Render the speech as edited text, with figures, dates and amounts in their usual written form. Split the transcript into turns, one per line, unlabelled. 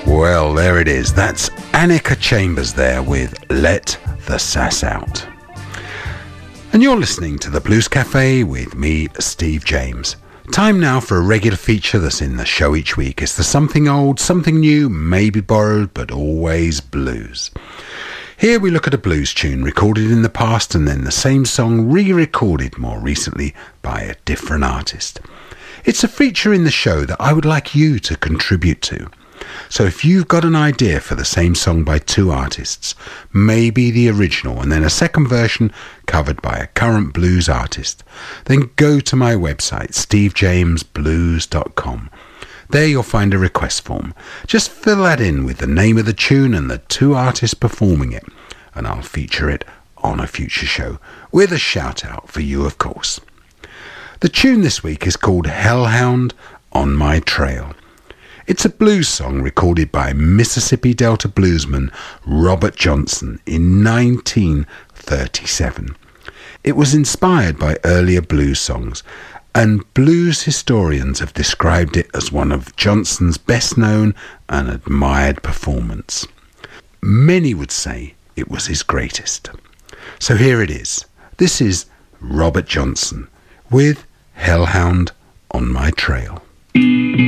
Well, there it is. That's Annika Chambers there with Let the Sass Out. And you're listening to the Blues Cafe with me, Steve James. Time now for a regular feature that's in the show each week. It's the something old, something new, maybe borrowed, but always blues. Here we look at a blues tune recorded in the past and then the same song re-recorded more recently by a different artist. It's a feature in the show that I would like you to contribute to. So if you've got an idea for the same song by two artists, maybe the original and then a second version covered by a current blues artist, then go to my website, stevejamesblues.com. There you'll find a request form. Just fill that in with the name of the tune and the two artists performing it, and I'll feature it on a future show, with a shout out for you, of course. The tune this week is called Hellhound on My Trail. It's a blues song recorded by Mississippi Delta bluesman Robert Johnson in 1937. It was inspired by earlier blues songs, and blues historians have described it as one of Johnson's best known and admired performances. Many would say it was his greatest. So here it is. This is Robert Johnson with Hellhound on My Trail.